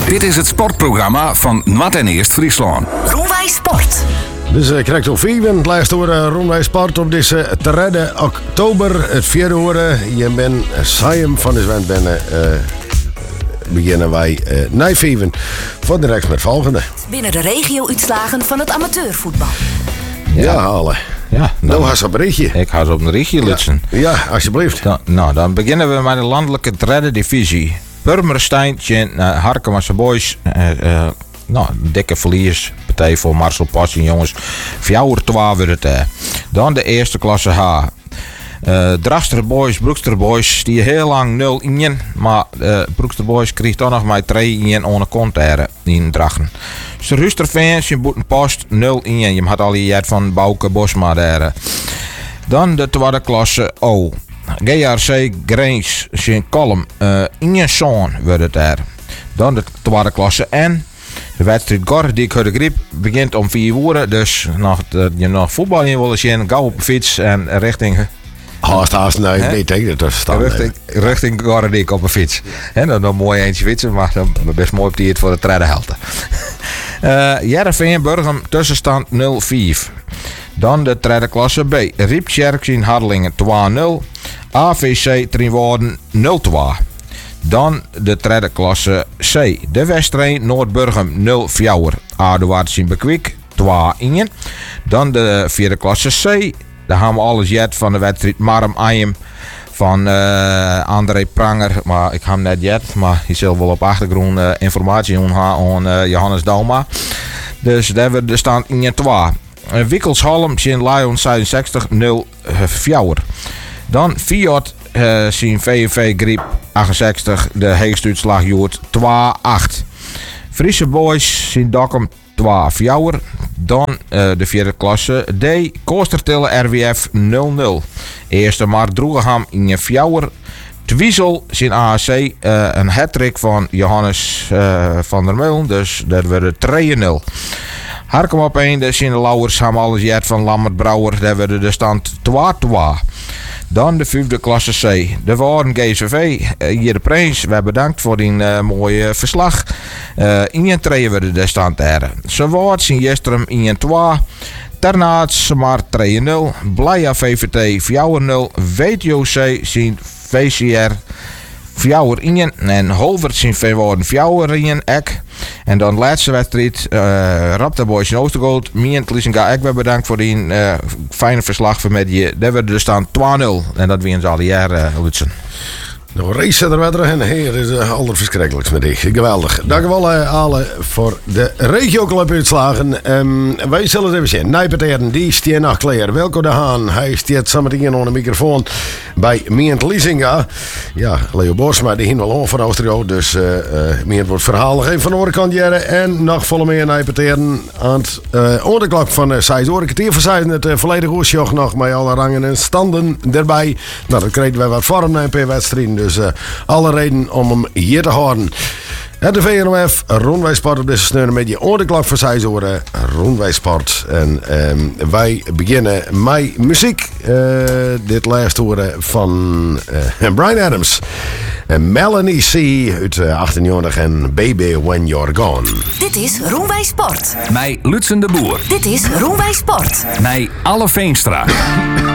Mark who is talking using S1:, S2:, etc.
S1: Dit is het sportprogramma van Nwat en Eerst Friesland.
S2: Roenwij Sport.
S3: Dus krijgt al 4 het laatste hoor Roenwij Sport op deze 3 oktober. Het 4e hoor. Je bent Saiem van de Zwent binnen. Beginnen wij na 5 voor de rechts met volgende.
S2: Binnen de regio-uitslagen van het amateurvoetbal.
S3: Ja, halen.
S4: Ja,
S3: nou had ze op een berichtje.
S4: Ik ga ze op een berichtje lutsen.
S3: Ja, alsjeblieft.
S4: Dan beginnen we met de landelijke derde divisie. Purmerstein tegen Harkemasse Boys. Dikke verlies. Partij voor Marcel Pas en jongens. 4-2 wordt het. Dan de eerste klasse H. Drachter Boys, Broekster Boys, die heel lang 0-1. Maar Broekster Boys kreeg toch nog maar 3-1 onder kont in Drachten. Ruster fans, je boeten post 0-1. Je had al je van Bouke Bosma daar. Dan de tweede klasse O. GRC Grains, Sint Kolm, Ingenson wordt het daar. Dan de tweede klasse N. De wedstrijd Gordiek de Griep begint om 4 uur. Dus je nog voetbal in wil zien, gauw op de fiets en richting...
S3: Haast, nee, tegen het staan.
S4: Richting Gordiek op een fiets. Dan mooi eentje fietsen, maar dan best mooi op die het voor de tweede helft. Jereveen Burgum tussenstand 0-4. Dan de tweede klasse B. Riepsjerks in Harlingen 2-0. AVC Trienwoorden 0-2. Dan de tweede klasse C. De Westreen Noordburgum 0-4. Aduarts in Bekwik 2-1. Dan de vierde klasse C. Daar gaan we alles jet van de wedstrijd Marm Ayem van André Pranger. Maar ik ga hem net jet. Maar je zult wel op achtergrond informatie aan Johannes Dauma. Dus daar hebben we staan in 2. Wikkelshalm zien Lions 66 0-4. Dan Fiat zien VV Griep 68. De heegste uitslag Joert 2-8. Friese Boys zien Dokkum 2-4. Dan de vierde klasse D. Koostertille RWF 0-0. Eerste Mark Droegeham in 4. Twiesel zijn AAC een hattrick van Johannes van der Meulen. Dus dat werd 3-0. Harkem op 1. De zijn de Lauwers hebben alles jet van Lammert Brouwer. Daar werd de stand 2-2. Dan de vijfde klasse C. De Woorden GCV. Hier de Prins. We bedankt voor die mooie verslag. In 3 werden de stand er. Ze wordt zien Jestrum in 2. Ternaats maar 3-0. Blija VVT 4-0. WTOC zien VCR 4-1. En Holvert zien Veewoorden 4-1. Ek. En dan de laatste wedstrijd, Raptor Boys in Oostergold. Mien Liesinga Ek, we bedankt voor die fijne verslag van met je. Daar werden er staan 2-0. En dat winnen ze al die jaren, Lutsen.
S3: Nou, race er weer doorheen. Het is allerverschrikkelijkst met dich. Geweldig. Dankjewel alle voor de regioclub uitslagen. Wij zullen het even zien. Nijpeteren, die stier nog klaar. Welko de Haan. Hij stiert samen onder de microfoon bij Mient Liesinga. Ja, Leo Borsma, die ging wel on van Oostergo. Dus Mient wordt verhaal nog even van de orenkant jaren. En nog volle meer Nijpeteren aan het onderklok van 6 uur. Het hier verzijden het volledig oersjoch nog met alle rangen en standen erbij. Nou, dat kregen wij wat vorm per wedstrijd. Dus alle reden om hem hier te houden. En de VNOF, Roenwij Sport op deze sneuren met je oordeklok voor 6 uur. Roenwij Sport. En wij beginnen met muziek. Dit laatste horen van Bryan Adams. En Melanie C. uit 98 en Baby When You're Gone.
S2: Dit is Roenwij Sport.
S1: Mij Lutsen de Boer.
S2: Dit is Roenwij Sport.
S1: Mij Alle Veenstra.